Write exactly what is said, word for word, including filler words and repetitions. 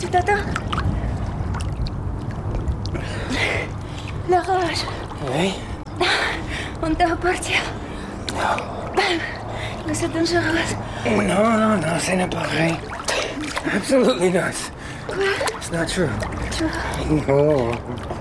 tu t'attends? L'orage. Oui? On doit partir. Mais c'est dangereux. Non, non, non, ce n'est pas vrai. Absolutely not. Quoi? It's not true. Tu No.